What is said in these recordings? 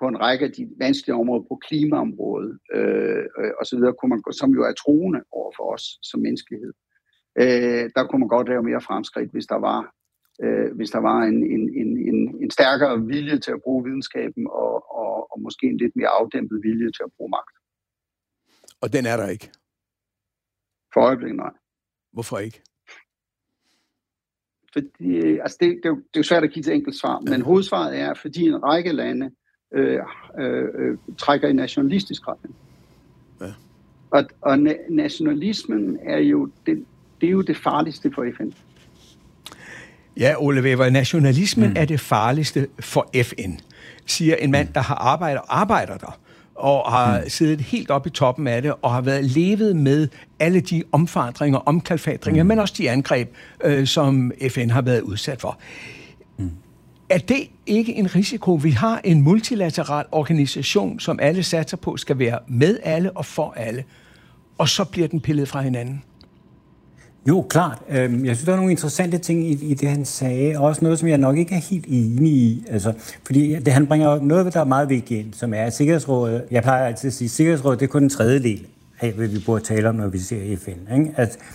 på en række af de vanskelige områder på klimaområdet osv., som jo er truende over for os som menneskelighed. Der kunne man godt lave mere fremskridt, hvis der var en stærkere vilje til at bruge videnskaben og måske en lidt mere afdæmpet vilje til at bruge magt. Og den er der ikke? For øjeblikket, nej. Hvorfor ikke? Fordi, altså det er jo svært at give et enkelt svar, men hovedsvaret er, fordi en række lande trækker i nationalistisk retning. Ja. Og nationalismen er jo det farligste for FN. Ja, Ole Wæver, nationalismen er det farligste for FN, siger en mand, der har arbejder der, og har siddet helt oppe i toppen af det, og har levet med alle de omforandringer, omkalfatringer, men også de angreb, som FN har været udsat for. Er det ikke en risiko? Vi har en multilateral organisation, som alle satser på, skal være med alle og for alle, og så bliver den pillet fra hinanden. Jo, klart. Jeg synes, der er nogle interessante ting i det, han sagde. Også noget, som jeg nok ikke er helt enig i. Altså, fordi han bringer noget, der er meget vigtigt ind, som er Sikkerhedsrådet. Jeg plejer altid at sige, at Sikkerhedsrådet det er kun en tredjedel af, hvad vi burde tale om, når vi ser FN. Ikke?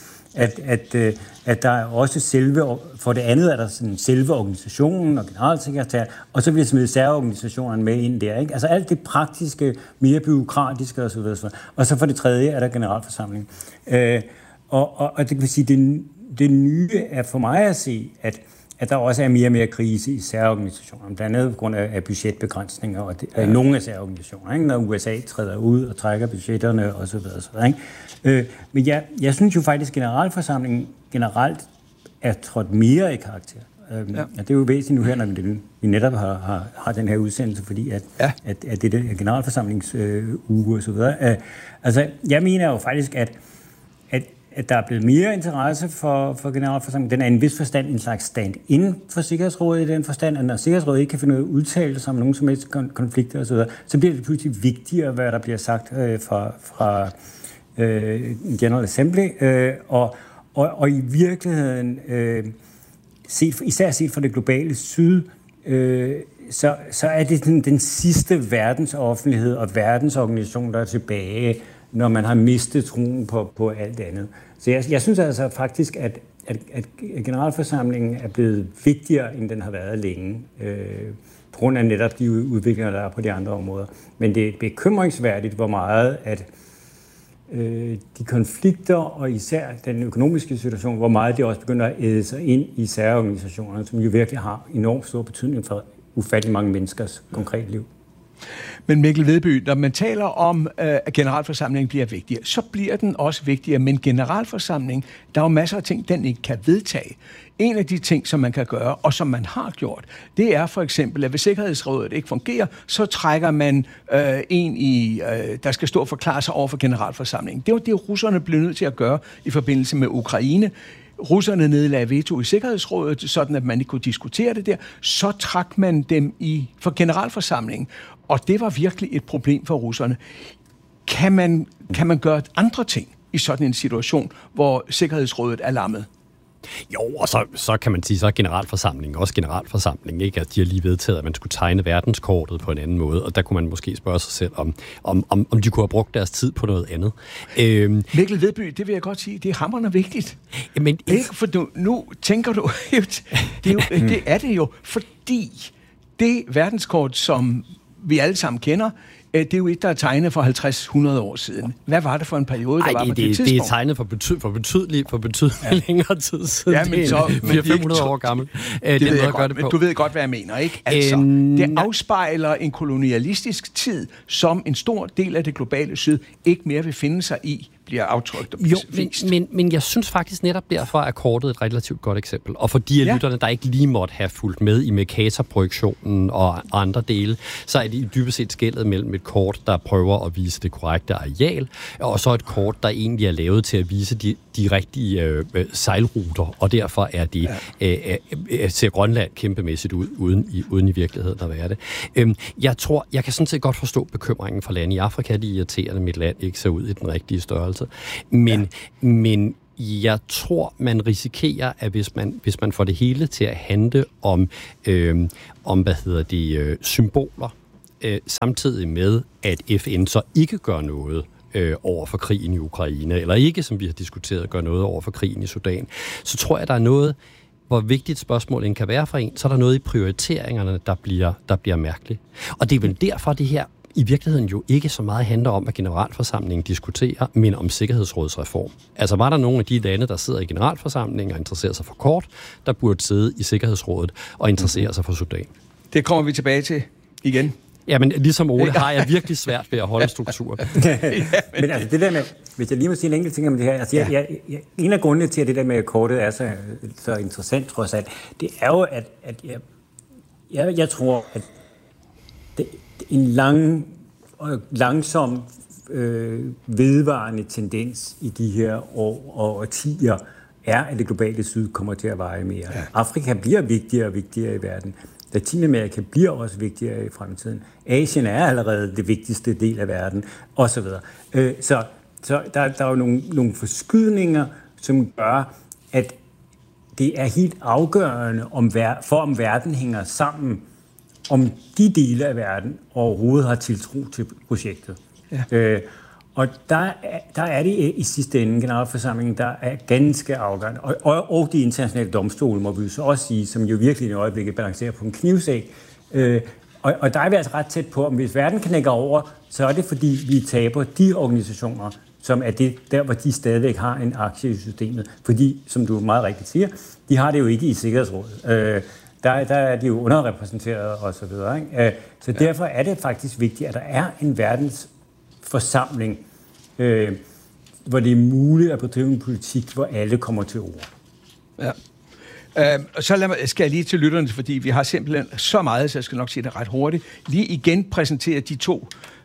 At der er også for det andet er der sådan selve organisationen og generalsekretær, og så bliver smidt særorganisationerne med ind der. Ikke? Altså alt det praktiske, mere byråkratiske osv. Og så for det tredje er der generalforsamling. Og det kan sige, det nye er for mig at se, at der også er mere og mere krise i særorganisationerne, blandt andet på grund af budgetbegrænsninger og nogle af særorganisationer, ikke? Når USA træder ud og trækker budgetterne osv. Men jeg synes jo faktisk, at generalforsamlingen generelt er trådt mere i karakter. Og det er jo væsentligt nu her, når vi netop har den her udsendelse, fordi at det er generalforsamlingsuge og så videre. Altså, jeg mener jo faktisk, at der er blevet mere interesse for generalforsamlingen. Den er i en vis forstand en slags stand-in for Sikkerhedsrådet i den forstand, at når Sikkerhedsrådet ikke kan finde ud af at udtale sig om nogen som helst konflikter osv., så bliver det pludselig vigtigere, hvad der bliver sagt fra General Assembly. Og i virkeligheden, især set fra det globale syd, så er det den sidste verdensoffentlighed og verdensorganisation, der er tilbage, når man har mistet troen på alt andet. Så jeg synes altså faktisk, at generalforsamlingen er blevet vigtigere, end den har været længe, på grund af netop de udviklinger, der er på de andre områder. Men det er bekymringsværdigt, hvor meget at de konflikter, og især den økonomiske situation, hvor meget det også begynder at æde sig ind i særorganisationerne, som jo virkelig har enormt stor betydning for ufattelig mange menneskers konkrete liv. Men Mikkel Vedby, når man taler om, at generalforsamlingen bliver vigtigere, så bliver den også vigtigere. Men generalforsamlingen, der er jo masser af ting, den ikke kan vedtage. En af de ting, som man kan gøre, og som man har gjort, det er for eksempel, at hvis Sikkerhedsrådet ikke fungerer, så trækker man der skal stå og forklare sig over for generalforsamlingen. Det var det, russerne blev nødt til at gøre i forbindelse med Ukraine. Russerne nedlagde veto i Sikkerhedsrådet, sådan at man ikke kunne diskutere det der. Så trak man dem for generalforsamlingen, og det var virkelig et problem for russerne. Kan man gøre andre ting i sådan en situation, hvor Sikkerhedsrådet er lammet? Jo, og så kan man sige, så er generalforsamling, ikke? Altså, de har lige vedtaget, at man skulle tegne verdenskortet på en anden måde, og der kunne man måske spørge sig selv, om de kunne have brugt deres tid på noget andet. Mikkel Vedby, det vil jeg godt sige, det er hamrende vigtigt. Men ikke, for nu tænker du, det er det jo, fordi det verdenskort, som vi alle sammen kender, det er jo et, der er tegnet for 50-100 år siden. Hvad var det for en periode, der var på det tidspunkt? Det er tegnet for betydelig længere tid siden. Ja, men så 400-500 år gammel. Du ved godt, hvad jeg mener, ikke? Altså, det afspejler en kolonialistisk tid, som en stor del af det globale syd ikke mere vil finde sig i, bliver aftrykt og vist. Men jeg synes faktisk netop derfor er kortet et relativt godt eksempel. Og for de af lytterne, der ikke lige måtte have fulgt med i Mercator-projektionen og andre dele, så er det dybest set skellet mellem et kort, der prøver at vise det korrekte areal, og så et kort, der egentlig er lavet til at vise de rigtige sejlruter, og derfor er det ser Grønland kæmpemæssigt ud, uden i virkeligheden at være det. Jeg kan sådan set godt forstå bekymringen for lande i Afrika. Det er irriterende, mit land ikke ser ud i den rigtige størrelse. Men jeg tror, man risikerer, at hvis man får det hele til at handle om symboler, samtidig med, at FN så ikke gør noget over for krigen i Ukraine, eller ikke, som vi har diskuteret, gør noget over for krigen i Sudan, så tror jeg, der er noget, hvor vigtigt spørgsmål end kan være for en, så er der noget i prioriteringerne, der bliver mærkeligt. Og det er vel derfor, det her i virkeligheden jo ikke så meget handler om, at generalforsamlingen diskuterer, men om sikkerhedsrådsreform. Altså var der nogle af de lande, der sidder i generalforsamlingen og interesserer sig for kort, der burde sidde i sikkerhedsrådet og interessere sig for Sudan. Det kommer vi tilbage til igen. Ja, men ligesom Ole har jeg virkelig svært ved at holde struktur. Men altså det der med, hvis jeg lige må sige en enkelt ting om det her, altså en af grundene til, at det der med kortet er så interessant trods alt, det er jo, at jeg tror, at en langsom vedvarende tendens i de her år og årtier er, at det globale syd kommer til at veje mere. Ja. Afrika bliver vigtigere og vigtigere i verden. Latinamerika bliver også vigtigere i fremtiden. Asien er allerede det vigtigste del af verden, osv. Så der er jo nogle forskydninger, som gør, at det er helt afgørende, om verden hænger sammen, om de dele af verden overhovedet har tiltro til projektet. Ja. Og der er det i sidste ende generalforsamlingen, der er ganske afgørende. Og de internationale domstole, må vi så også sige, som jo virkelig i øjeblikket balancerer på en knivsæg. Og der er vi altså ret tæt på, om hvis verden knækker over, så er det fordi, vi taber de organisationer, som er det der, hvor de stadigvæk har en aktie i systemet. Fordi, som du meget rigtigt siger, de har det jo ikke i Sikkerhedsrådet. Der er de jo underrepræsenteret og så videre. Ikke? Så derfor er det faktisk vigtigt, at der er en verdensforsamling, hvor det er muligt at bedrive en politik, hvor alle kommer til ord. Ja. Så skal jeg lige til lytterne, fordi vi har simpelthen så meget, så jeg skal nok sige det ret hurtigt. Lige igen præsentere de to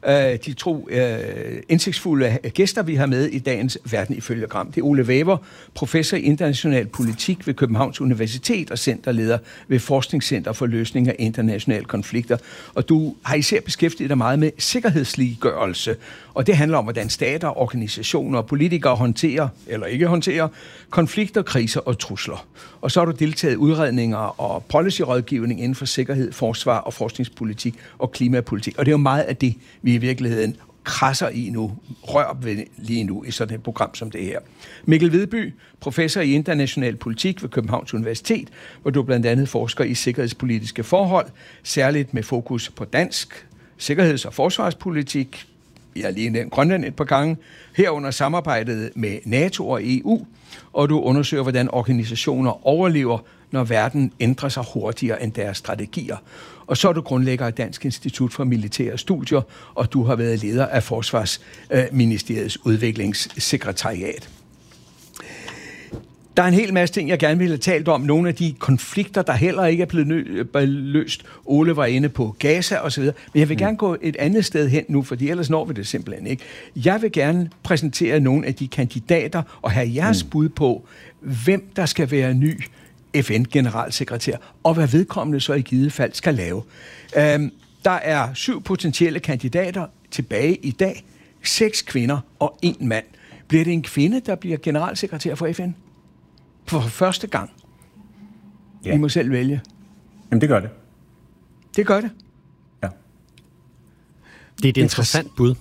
indsigtsfulde gæster, vi har med i dagens Verden ifølge Gram. Det er Ole Wæver, professor i international politik ved Københavns Universitet og centerleder ved Forskningscenter for Løsning af Internationale Konflikter. Og du har især beskæftiget dig meget med sikkerhedsliggørelse, og det handler om, hvordan stater, organisationer og politikere håndterer eller ikke håndterer konflikter, kriser og trusler. Og så har du deltaget i udredninger og policyrådgivning inden for sikkerhed, forsvar og forskningspolitik og klimapolitik. Og det er jo meget af det, vi i virkeligheden krasser i nu, rør ved lige nu i sådan et program som det her. Mikkel Vedby, professor i international politik ved Københavns Universitet, hvor du blandt andet forsker i sikkerhedspolitiske forhold, særligt med fokus på dansk sikkerheds- og forsvarspolitik. Vi har lige nævnt Grønland et par gange, herunder samarbejdet med NATO og EU, og du undersøger, hvordan organisationer overlever, når verden ændrer sig hurtigere end deres strategier. Og så er du grundlægger af Dansk Institut for Militære Studier, og du har været leder af Forsvarsministeriets udviklingssekretariat. Der er en hel masse ting, jeg gerne ville have talt om. Nogle af de konflikter, der heller ikke er blevet løst. Ole var inde på Gaza osv. Men jeg vil gerne gå et andet sted hen nu, fordi ellers når vi det simpelthen ikke. Jeg vil gerne præsentere nogle af de kandidater og have jeres bud på, hvem der skal være ny FN-generalsekretær, og hvad vedkommende så i givet fald skal lave. Der er 7 potentielle kandidater tilbage i dag. 6 kvinder og 1 mand. Bliver det en kvinde, der bliver generalsekretær for FN? For første gang. Ja. I må selv vælge. Jamen, det gør det. Det gør det? Ja. Det er et interessant bud.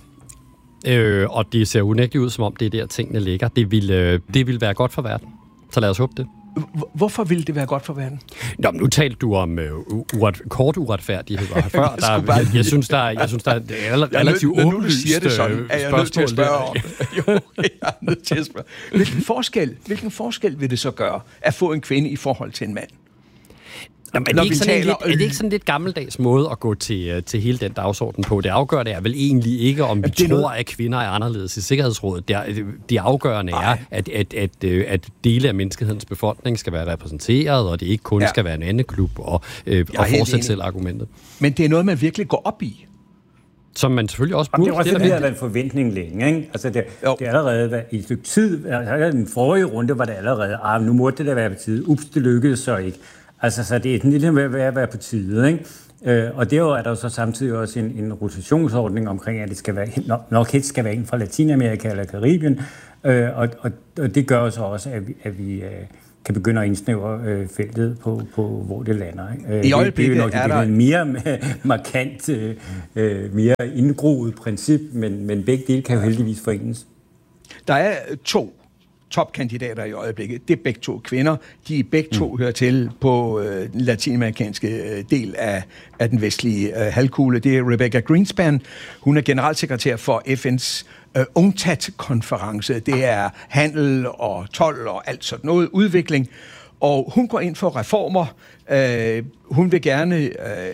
Og det ser unægteligt ud, som om det er der, tingene ligger. Det vil være godt for verden. Så lad os håbe det. Hvorfor vil det være godt for verden? Nå, nu talte du om kort uretfærdigheder før. Jeg synes, der er relativt åbenlyst spørgsmål. Jeg er nødt til at spørge. Jo, jeg er nødt til at spørge. Hvilken forskel vil det så gøre at få en kvinde i forhold til en mand? Jamen, er det ikke sådan lidt gammeldags måde at gå til hele den dagsorden på? Det afgørende er vel egentlig ikke, om vi tror, at kvinder er anderledes i Sikkerhedsrådet. Det afgørende er, at dele af menneskehedens befolkning skal være repræsenteret, og det ikke kun skal være en anden klub og fortsætte selv argumentet. Men det er noget, man virkelig går op i. Som man selvfølgelig også burde. Det er også det, der har en forventning længe, ikke? Altså det er allerede i et stykke tid, altså den forrige runde var det allerede, nu måtte det da være på tide. Ups, det lykkedes så ikke. Altså, så det er lidt ved at være på tide, ikke? Og derudover er der jo så samtidig også en rotationsordning omkring, at det skal være, nok helst skal være en fra Latinamerika eller Karibien, og det gør så også, at vi kan begynde at indsnævre feltet på hvor det lander. Ikke? I øjeblikket er der en mere markant, mere indgroet princip, men begge dele kan jo heldigvis forenes. Der er 2 topkandidater i øjeblikket. Det er begge 2 kvinder. De begge 2 hører til på den latinamerikanske del af den vestlige halvkugle. Det er Rebecca Greenspan. Hun er generalsekretær for FN's UNCTAD-konference. Det er handel og told og alt sådan noget, udvikling. Og hun går ind for reformer. Hun vil gerne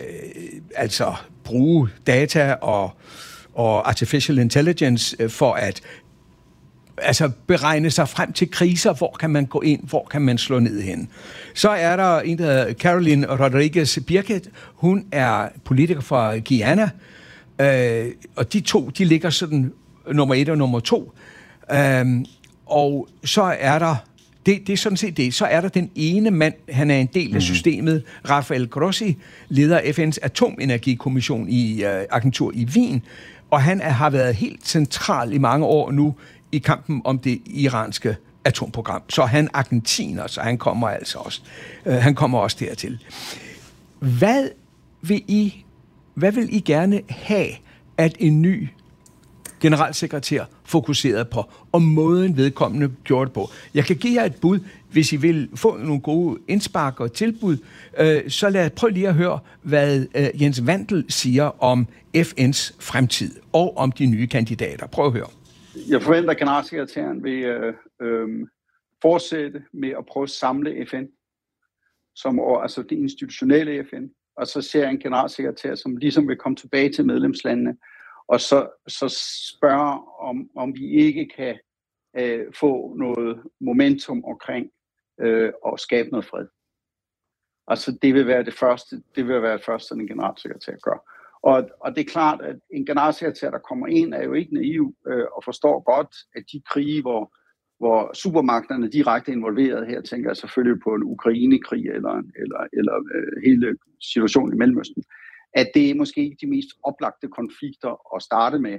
bruge data og artificial intelligence for at beregne sig frem til kriser. Hvor kan man gå ind? Hvor kan man slå ned hen? Så er der en, der hedder Caroline Rodriguez Birket. Hun er politiker fra Guyana. Og de 2, de ligger sådan nummer 1 og nummer 2. Og så er der, det er sådan set det, så er der den ene mand, han er en del af systemet, Rafael Grossi, leder FN's atomenergikommission i agentur i Wien, og han har været helt central i mange år nu i kampen om det iranske atomprogram. Så han er argentiner, så han kommer altså også. Han kommer også dertil. Hvad vil I gerne have, at en ny generalsekretær fokuseret på, og måden vedkommende gjorde det på? Jeg kan give jer et bud, hvis I vil få nogle gode indspark og tilbud. Så prøv lige at høre, hvad Jens Wandel siger om FN's fremtid og om de nye kandidater. Prøv at høre. Jeg forventer, at generalsekretæren vil fortsætte med at prøve at samle FN, altså det institutionelle FN, og så ser jeg en generalsekretær, som ligesom vil komme tilbage til medlemslandene, og så spørge, om vi ikke kan få noget momentum omkring og skabe noget fred. Altså det vil være det første, som en generalsekretær gør. Og det er klart, at en generalsekretær, der kommer ind, er jo ikke naiv og forstår godt, at de krige, hvor supermagterne er direkte involveret her, tænker jeg selvfølgelig på en Ukraine-krig eller hele situationen i Mellemøsten, at det er måske ikke de mest oplagte konflikter at starte med.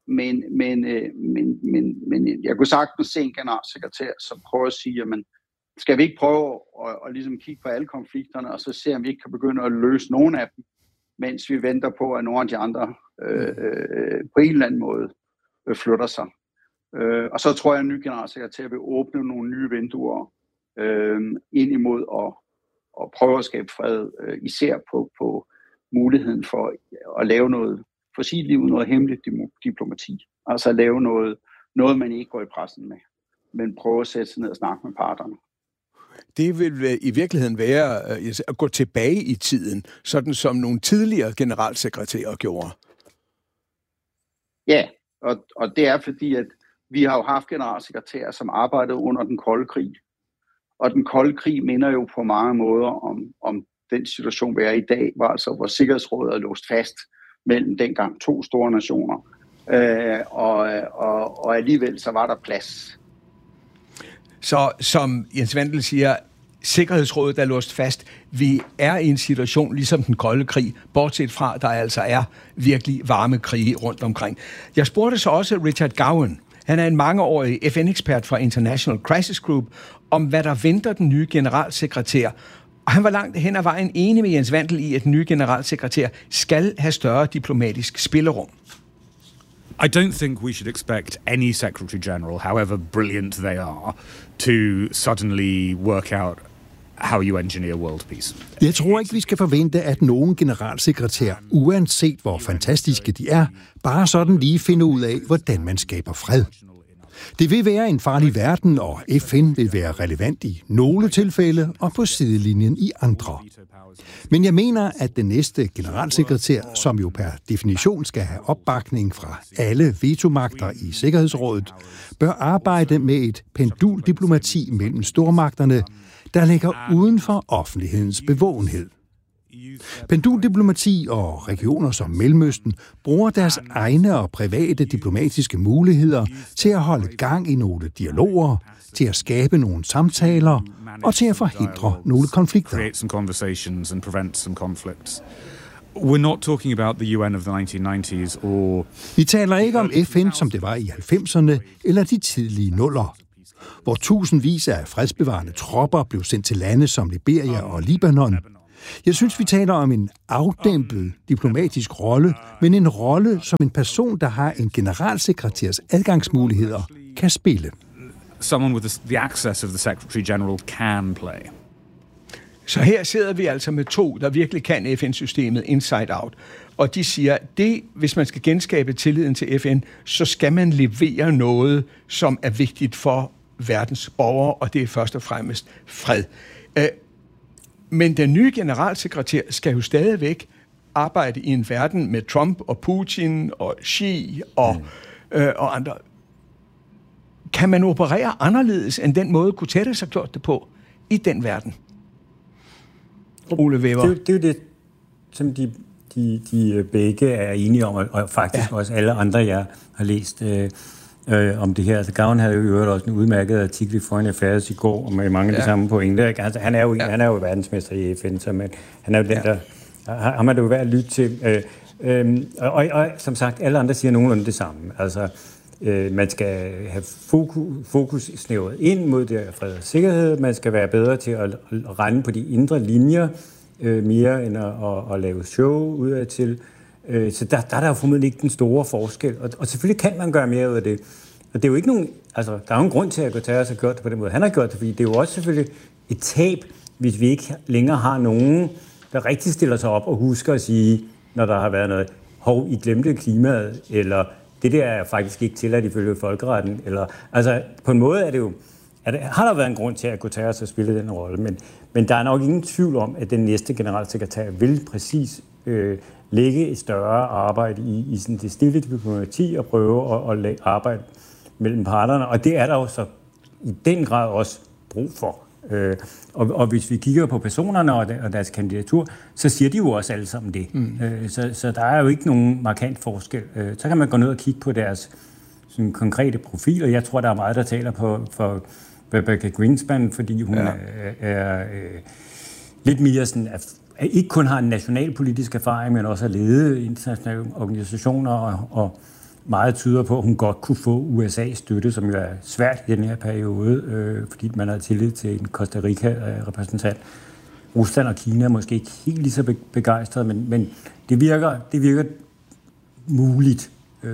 Men jeg kunne sagtens se en generalsekretær, som prøver at sige, jamen, skal vi ikke prøve at ligesom kigge på alle konflikterne, og så se, om vi ikke kan begynde at løse nogle af dem, mens vi venter på, at nogle af de andre på en eller anden måde flytter sig. Og så tror jeg, at en ny generalsekretær vil åbne nogle nye vinduer ind imod at prøve at skabe fred, især på muligheden for at lave noget for sit liv, noget hemmeligt diplomati. Altså at lave noget, man ikke går i pressen med, men prøve at sætte sig ned og snakke med parterne. Det vil i virkeligheden være at gå tilbage i tiden, sådan som nogle tidligere generalsekretærer gjorde. Ja, og det er fordi, at vi har jo haft generalsekretærer, som arbejdede under den kolde krig. Og den kolde krig minder jo på mange måder om den situation, vi er i dag, hvor Sikkerhedsrådet er låst fast mellem dengang 2 store nationer. Og alligevel så var der plads. Så som Jens Wandel siger, Sikkerhedsrådet er låst fast. Vi er i en situation ligesom den kolde krig, bortset fra, at der altså er virkelig varme krige rundt omkring. Jeg spurgte så også Richard Gowan. Han er en mangeårig FN-ekspert fra International Crisis Group, om hvad der venter den nye generalsekretær. Og han var langt hen ad vejen enig med Jens Wandel i, at den nye generalsekretær skal have større diplomatisk spillerum. I don't think we should expect any Secretary General, however brilliant they are, to suddenly work out how you engineer world peace. Jeg tror ikke, vi skal forvente, at nogen generalsekretær, uanset hvor fantastiske de er, bare sådan lige finder ud af, hvordan man skaber fred. Det vil være en farlig verden, og FN vil være relevant i nogle tilfælde og på sidelinjen i andre. Men jeg mener, at den næste generalsekretær, som jo per definition skal have opbakning fra alle vetomagter i Sikkerhedsrådet, bør arbejde med et penduldiplomati mellem stormagterne, der ligger uden for offentlighedens bevågenhed. Penduldiplomati og regioner som Mellemøsten bruger deres egne og private diplomatiske muligheder til at holde gang i nogle dialoger, til at skabe nogle samtaler og til at forhindre nogle konflikter. We're not talking about the UN of the 1990s or... Vi taler ikke om FN, som det var i 90'erne eller de tidlige nuller. hvor tusindvis af fredsbevarende tropper blev sendt til lande som Liberia og Libanon. Jeg synes, vi taler om en afdæmpet diplomatisk rolle, men en rolle, som en person, der har en generalsekretærs adgangsmuligheder, kan spille. Someone with the access of the Secretary General can play. Så her sidder vi altså med to, der virkelig kan FN-systemet inside out. Og de siger, at hvis man skal genskabe tilliden til FN, så skal man levere noget, som er vigtigt for verdens borgere, og det er først og fremmest fred. Men den nye generalsekretær skal jo stadigvæk arbejde i en verden med Trump og Putin og Xi og andre. Kan man operere anderledes end den måde Guterres har gjort det på i den verden? Ole Weber. Det er jo det, som de begge er enige om, og faktisk også alle andre, jeg har læst om det her. Altså, Gavin havde jo også en udmærket artikel i Foreign Affairs i går, med mange af de samme pointer. Altså, han er jo verdensmester i FN, så han er jo den, der... Ham er det jo værd at lytte til. Og som sagt, alle andre siger nogenlunde det samme. Altså, man skal have fokus snævret ind mod det fred og sikkerhed. Man skal være bedre til at rende på de indre linjer, mere end at lave show udadtil. Så der er der jo formodentlig ikke den store forskel. Og selvfølgelig kan man gøre mere ud af det. Og det er jo ikke nogen... Altså, der er jo en grund til, at Guterres har gjort det på den måde. Han har gjort det, fordi det er jo også selvfølgelig et tab, hvis vi ikke længere har nogen, der rigtig stiller sig op og husker at sige, når der har været noget, hov, I glemte klimaet, eller det der er faktisk ikke tilladt ifølge folkeretten. Eller, altså, på en måde er det jo... har der været en grund til, at Guterres har spillet den rolle, men der er nok ingen tvivl om, at den næste generalsekretær vil præcis lægge et større arbejde i sådan det stille diplomati og prøve at arbejde mellem parterne, og det er der jo så i den grad også brug for. Og hvis vi kigger på personerne og deres kandidatur, så siger de jo også alle sammen det. Så der er jo ikke nogen markant forskel. Så kan man gå ned og kigge på deres sådan konkrete profiler. Jeg tror, der er meget, der taler for Rebecca Greenspan, fordi hun er lidt mere sådan, at ikke kun har en nationalpolitisk erfaring, men også har ledet internationale organisationer, og meget tyder på, at hun godt kunne få USA's støtte, som jo er svært i den her periode, fordi man har tillid til en Costa Rica-repræsentant. Rusland og Kina er måske ikke helt lige så begejstrede, men det virker muligt.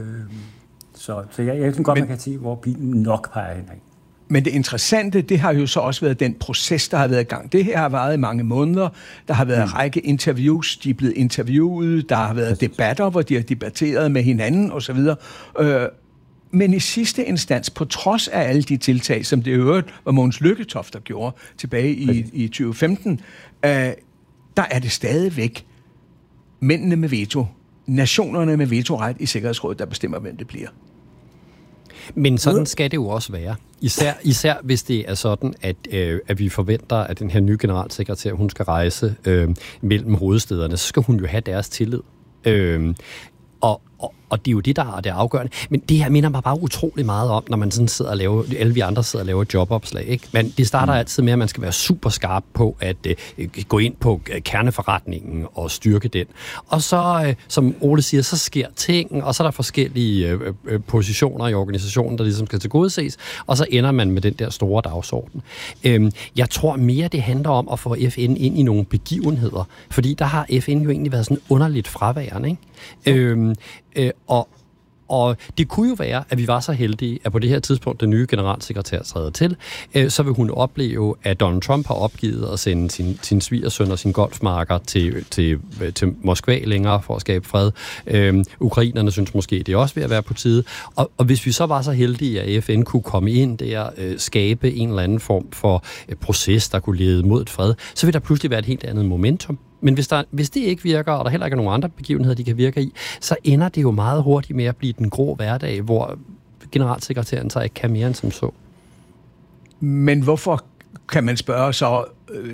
Så jeg synes godt, man kan sige, hvor bilen nok peger henad. Men det interessante, det har jo så også været den proces, der har været i gang. Det her har været i mange måneder. Der har været en række interviews, de er blevet interviewet, der har været debatter, hvor de har debatteret med hinanden osv. Men i sidste instans, på trods af alle de tiltag, som det i øvrigt var Mogens Lykketoft, der gjorde tilbage i 2015, der er det stadigvæk mændene med veto, nationerne med vetoret i Sikkerhedsrådet, der bestemmer, hvem det bliver. Men sådan skal det jo også være. Især hvis det er sådan, at vi forventer, at den her nye generalsekretær, hun skal rejse mellem hovedstæderne, så skal hun jo have deres tillid. Og det er jo det, der er det afgørende. Men det her minder mig bare utrolig meget om, når man sådan sidder og laver, alle vi andre sidder og laver jobopslag, ikke? Men det starter altid med, at man skal være super skarp på at gå ind på kerneforretningen og styrke den. Og så, som Ole siger, så sker ting, og så er der forskellige positioner i organisationen, der ligesom skal tilgodeses, og så ender man med den der store dagsorden. Jeg tror mere, det handler om at få FN ind i nogle begivenheder, fordi der har FN jo egentlig været sådan underligt fraværende, ikke? Og det kunne jo være, at vi var så heldige, at på det her tidspunkt, den nye generalsekretær træder til, så vil hun opleve, at Donald Trump har opgivet at sende sin svigersøn og sin golfmarker til Moskva længere for at skabe fred. Ukrainerne synes måske, det er også ved at være på tide. Og hvis vi så var så heldige, at FN kunne komme ind der, skabe en eller anden form for proces, der kunne lede mod et fred, så vil der pludselig være et helt andet momentum. Men hvis det ikke virker, og der heller ikke er nogen andre begivenheder, de kan virke i, så ender det jo meget hurtigt med at blive den grå hverdag, hvor generalsekretæren så ikke kan mere end som så. Men hvorfor, kan man spørge så...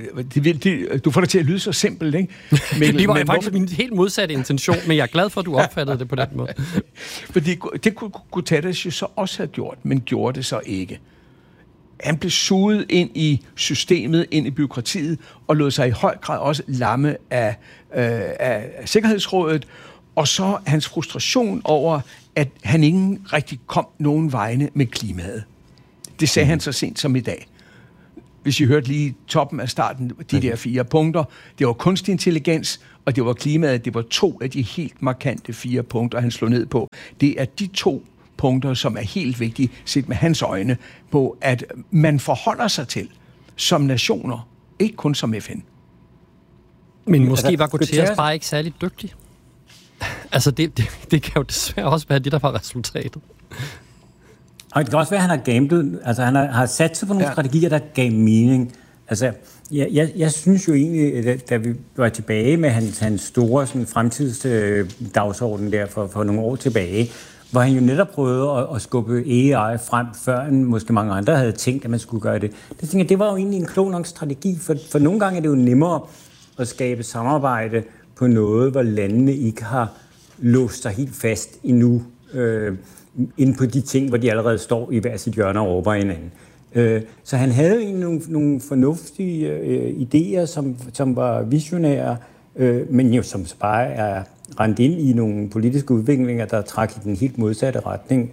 du får det til at lyde så simpelt, ikke? Det var faktisk min helt modsatte intention, men jeg er glad for, at du opfattede det på den måde. Fordi det kunne Guterres jo så også have gjort, men gjorde det så ikke. Han blev suget ind i systemet, ind i byråkratiet, og lod sig i høj grad også lamme af Sikkerhedsrådet, og så hans frustration over, at han ikke rigtig kom nogen vegne med klimaet. Det sagde han så sent som i dag. Hvis I hørte lige toppen af starten, de der 4 punkter, det var kunstig intelligens, og det var klimaet. Det var 2 af de helt markante 4 punkter, han slog ned på. Det er de 2 punkter, som er helt vigtige, set med hans øjne, på at man forholder sig til som nationer, ikke kun som FN. Men måske var Guterres bare ikke særlig dygtig. Altså, det kan jo desværre også være det, der var resultatet. Og det kan også være, at han har gamblet. Altså, han har sat sig på nogle strategier, der gav mening. Altså, jeg synes jo egentlig, da vi var tilbage med hans store sådan, fremtidsdagsorden der for nogle år tilbage, hvor han jo netop prøvede at skubbe AI frem, før end måske mange andre havde tænkt, at man skulle gøre det. Det var jo egentlig en klog nok strategi, for nogle gange er det jo nemmere at skabe samarbejde på noget, hvor landene ikke har låst sig helt fast endnu, inde på de ting, hvor de allerede står i hver sit hjørne og råber hinanden. Så han havde egentlig nogle fornuftige idéer, som var visionære, men jo som bare er rendt ind i nogle politiske udviklinger, der trak i den helt modsatte retning.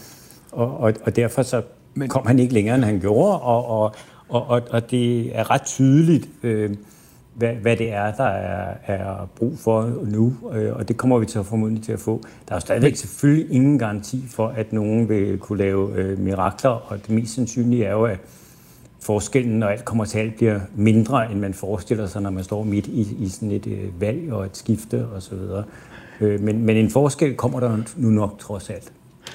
Og derfor så kom han ikke længere, end han gjorde, og det er ret tydeligt, hvad det er, der er brug for nu, og det kommer vi til at formodentlig til at få. Der er stadigvæk selvfølgelig ingen garanti for, at nogen vil kunne lave mirakler, og det mest sandsynlige er jo, at forskellen, når alt kommer til alt, bliver mindre, end man forestiller sig, når man står midt i sådan et valg og et skifte osv. Men en forskel kommer der nu nok trods alt.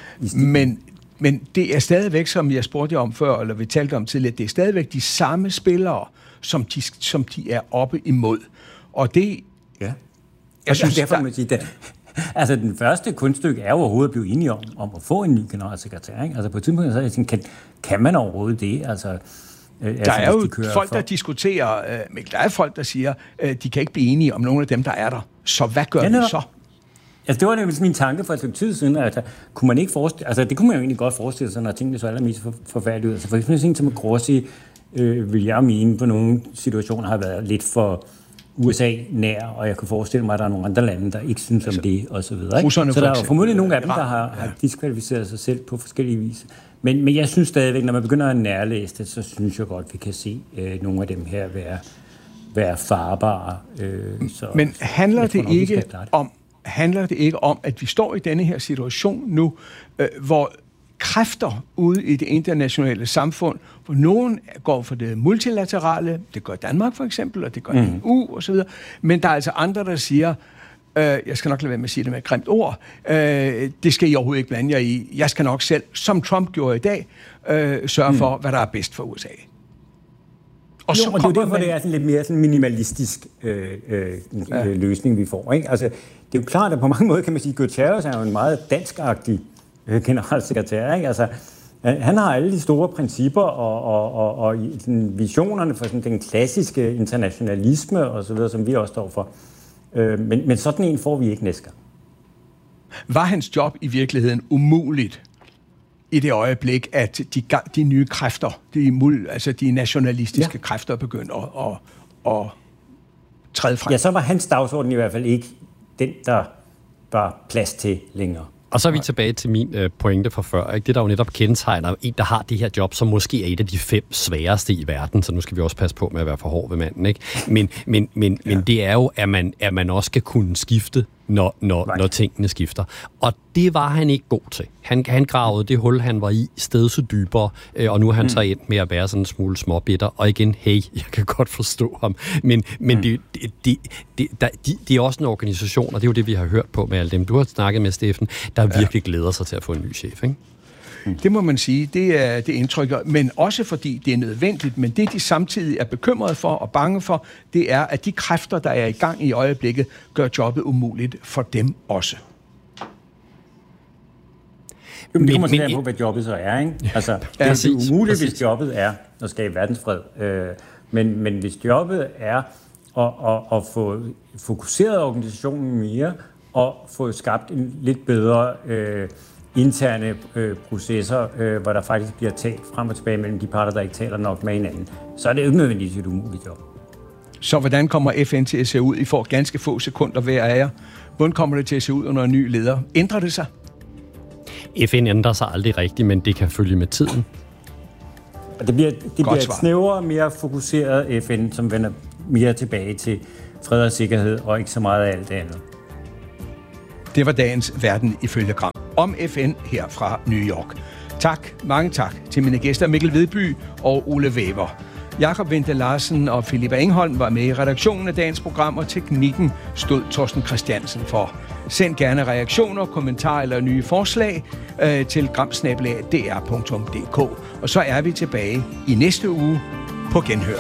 Men det er stadigvæk, som jeg spurgte om før, eller vi talte om tidligere, det er stadigvæk de samme spillere, som de er oppe imod. Og det... Ja. Jeg synes, derfor må sige det. Altså, den første kunststykke er jo overhovedet at blive enige om at få en ny generalsekretær. Ikke? Altså, på et tidspunkt så er jeg sådan, kan man overhovedet det? Altså, der er jo folk, der diskuterer, der er folk, der siger, de kan ikke blive enige om nogle af dem, der er der. Så hvad gør vi så? Altså, det var nemlig min tanke for et stykke tid siden, at kunne man ikke forestille... Altså, det kunne man jo egentlig godt forestille sig, når tingene så allermest forfærdeligt ud. Altså, for eksempel sådan som Grossi, vil jeg mene, på nogle situationer har været lidt for USA nær, og jeg kan forestille mig, at der er nogle andre lande, der ikke synes om det, og så videre. Ikke? Så der er jo formodentlig nogle af dem, der har diskvalificeret sig selv på forskellige vis. Men jeg synes stadigvæk, når man begynder at nærlæse det, så synes jeg godt, vi kan se nogle af dem her være farbare. Men handler det ikke om, at vi står i denne her situation nu, hvor kræfter ude i det internationale samfund, hvor nogen går for det multilaterale, det gør Danmark for eksempel, og det gør EU og så videre, men der er altså andre, der siger, jeg skal nok lade være med at sige det med et grimt ord, det skal I overhovedet ikke blande jer i, jeg skal nok selv, som Trump gjorde i dag, sørge for, hvad der er bedst for USA. Og så det er derfor, det er sådan lidt mere sådan minimalistisk løsning, vi får. Ikke? Altså, det er jo klart, at på mange måder kan man sige, at Guterres er jo en meget danskagtig generalsekretær. Ikke? Altså, han har alle de store principper og visionerne for sådan den klassiske internationalisme og så videre, som vi også står for. Men sådan en får vi ikke næste gang. Var hans job i virkeligheden umuligt i det øjeblik, at de nye kræfter, de nationalistiske kræfter begyndte at træde frem? Ja, så var hans dagsorden i hvert fald ikke den, der var plads til længere. Og så er vi tilbage til min pointe fra før. Ikke? Det, der jo netop kendetegner en, der har det her job, som måske er et af de 5 sværeste i verden, så nu skal vi også passe på med at være for hård ved manden. Ikke? Men det er jo, at man også skal kunne skifte, når tingene skifter. Og det var han ikke god til. Han gravede det hul, han var i, stedet dybere, og nu er han så endt med at være sådan en smule småbitter. Og igen, hey, jeg kan godt forstå ham. Men det er også en organisation, og det er jo det, vi har hørt på med alle dem, du har snakket med, Steffen, der virkelig glæder sig til at få en ny chef, ikke? Det må man sige, det er det indtryk, men også fordi det er nødvendigt, men det de samtidig er bekymrede for og bange for, det er, at de kræfter, der er i gang i øjeblikket, gør jobbet umuligt for dem også. Det kommer til på, hvad jobbet så er, ikke? Altså, det er umuligt, hvis jobbet er at skabe verdensfred. Men hvis jobbet er at få fokuseret organisationen mere, og få skabt en lidt bedre interne processer, hvor der faktisk bliver talt frem og tilbage mellem de parter, der ikke taler nok med hinanden, så er det jo ikke nødvendigvis et umuligt job. Så hvordan kommer FN til at se ud? I får ganske få sekunder hver af jer. Hvordan kommer det til at se ud under en ny leder? Ændrer det sig? FN ændrer sig aldrig rigtigt, men det kan følge med tiden. Og det bliver et snævrere, mere fokuseret FN, som vender mere tilbage til fred og sikkerhed, og ikke så meget af alt det andet. Det var dagens Verden ifølge Gram om FN her fra New York. Tak, mange tak til mine gæster Mikkel Vedby og Ole Weber. Jakob Winther Larsen og Filippa Engholm var med i redaktionen af dagens program, og teknikken stod Torsten Christiansen for. Send gerne reaktioner, kommentarer eller nye forslag til gram@dr.dk. Og så er vi tilbage i næste uge på Genhør.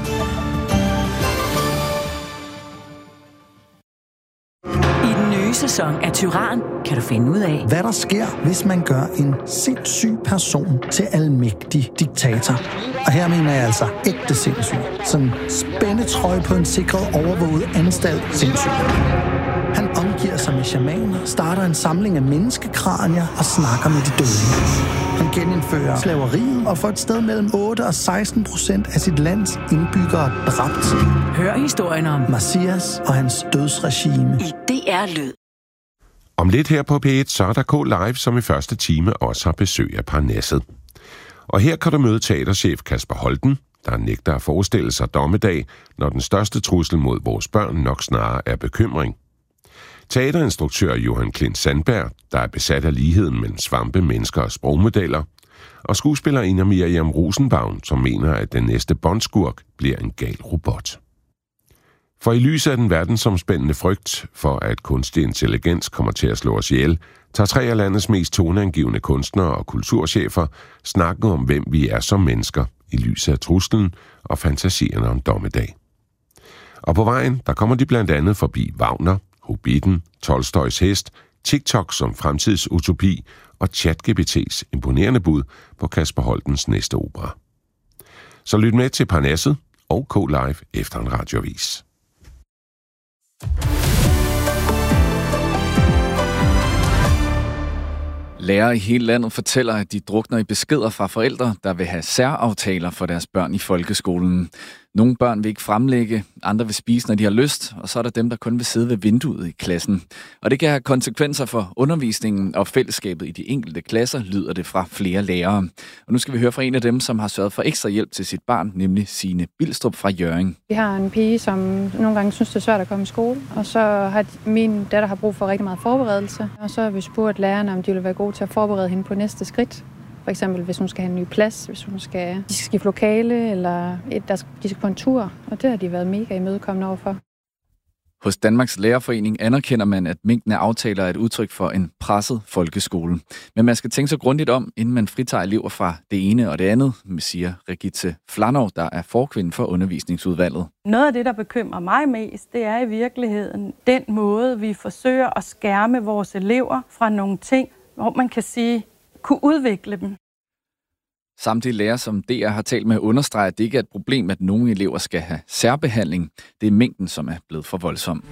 Sæson af Tyran kan du finde ud af, hvad der sker, hvis man gør en sindssyg person til almægtig diktator. Og her mener jeg altså ægte sindssyg. Sådan spændetrøje på en sikret, overvåget anstalt sindssyg. Han omgiver sig med shamaner, starter en samling af menneskekranier og snakker med de døde. Han genindfører slaveriet og får et sted mellem 8 og 16% af sit lands indbyggere dræbt. Hør historien om Messias og hans dødsregime i DR Lyd. Om lidt her på P1, så er der K-Live, som i første time også har besøg af Parnasset. Og her kan du møde teaterchef Kasper Holten, der nægter at forestille sig dommedag, når den største trussel mod vores børn nok snarere er bekymring. Teaterinstruktør Johan Klint Sandberg, der er besat af ligheden mellem svampe, mennesker og sprogmodeller. Og skuespillerinde Miriam Rosenbaum, som mener, at den næste Bond-skurk bliver en gal robot. For i lyset af den verdensomspændende frygt for, at kunstig intelligens kommer til at slå os ihjel, tager 3 af landets mest toneangivende kunstnere og kulturchefer snakken om, hvem vi er som mennesker, i lyset af truslen og fantasierne om dommedag. Og på vejen, der kommer de blandt andet forbi Wagner, Hobbiten, Tolstojs hest, TikTok som fremtidsutopi og ChatGPT's imponerende bud på Kasper Holtens næste opera. Så lyt med til Parnasset og K-Live efter en radioavis. Lærere i hele landet fortæller, at de drukner i beskeder fra forældre, der vil have særaftaler for deres børn i folkeskolen. Nogle børn vil ikke fremlægge, andre vil spise, når de har lyst, og så er der dem, der kun vil sidde ved vinduet i klassen. Og det kan have konsekvenser for undervisningen og fællesskabet i de enkelte klasser, lyder det fra flere lærere. Og nu skal vi høre fra en af dem, som har sørget for ekstra hjælp til sit barn, nemlig Signe Bilstrup fra Hjørring. Vi har en pige, som nogle gange synes, det er svært at komme i skole, og så har min datter brug for rigtig meget forberedelse. Og så har vi spurgt lærerne, om de vil være gode til at forberede hende på næste skridt. For eksempel, hvis hun skal have en ny plads, hvis de skal skifte lokale, eller de skal på en tur. Og det har de været mega imødekommende overfor. Hos Danmarks Lærerforening anerkender man, at mængden af aftaler er et udtryk for en presset folkeskole. Men man skal tænke sig grundigt om, inden man fritager elever fra det ene og det andet, siger Regitze Flanov, der er forkvinde for undervisningsudvalget. Noget af det, der bekymrer mig mest, det er i virkeligheden den måde, vi forsøger at skærme vores elever fra nogle ting, hvor man kan sige, kunne udvikle dem. Samtidig lærer, som DR har talt med, understreger, at det ikke er et problem, at nogle elever skal have særbehandling. Det er mængden, som er blevet for voldsom.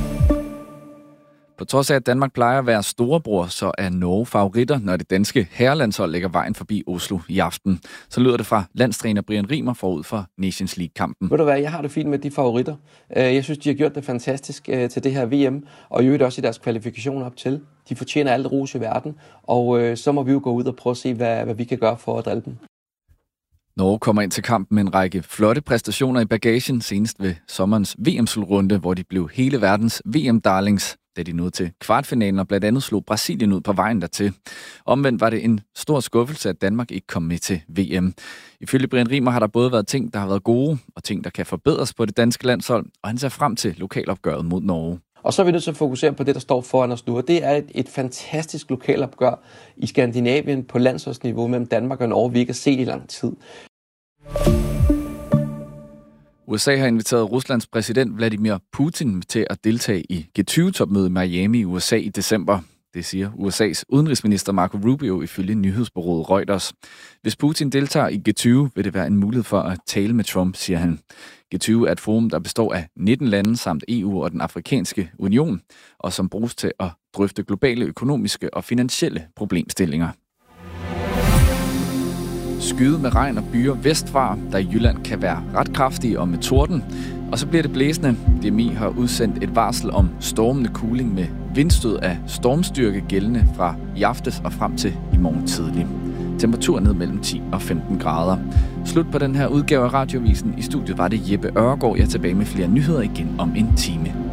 På trods af, at Danmark plejer at være storebror, så er Norge favoritter, når det danske herrelandshold lægger vejen forbi Oslo i aften. Så lyder det fra landstræner Brian Rimer forud for Nations League-kampen. Ved du hvad, jeg har det fint med de favoritter. Jeg synes, de har gjort det fantastisk til det her VM, og i øvrigt også i deres kvalifikationer op til. De fortjener alt ros i verden, og så må vi jo gå ud og prøve at se, hvad vi kan gøre for at drille dem. Norge kommer ind til kampen med en række flotte præstationer i bagagen, senest ved sommerens VM-slutrunde, hvor de blev hele verdens VM-darlings, da de nåede til kvartfinalen og blandt andet slog Brasilien ud på vejen dertil. Omvendt var det en stor skuffelse, at Danmark ikke kom med til VM. Ifølge Brian Rimer har der både været ting, der har været gode, og ting, der kan forbedres på det danske landshold, og han ser frem til lokalopgøret mod Norge. Og så er vi nødt til at fokusere på det, der står foran os nu, og det er et fantastisk lokalopgør i Skandinavien på landsholdsniveau mellem Danmark og Norge, vi ikke har set i lang tid. USA har inviteret Ruslands præsident Vladimir Putin til at deltage i G20-topmødet i Miami i USA i december. Det siger USA's udenrigsminister Marco Rubio ifølge nyhedsbureauet Reuters. Hvis Putin deltager i G20, vil det være en mulighed for at tale med Trump, siger han. G20 er et forum, der består af 19 lande samt EU og den afrikanske union, og som bruges til at drøfte globale økonomiske og finansielle problemstillinger. Skyde med regn og byer vestfra, der i Jylland kan være ret kraftige og med torden. Og så bliver det blæsende. DMI har udsendt et varsel om stormende kuling med vindstød af stormstyrke gældende fra i aftes og frem til i morgen tidlig. Temperatur ned mellem 10 og 15 grader. Slut på den her udgave af Radioavisen. I studiet var det Jeppe Ørgaard. Jeg er tilbage med flere nyheder igen om en time.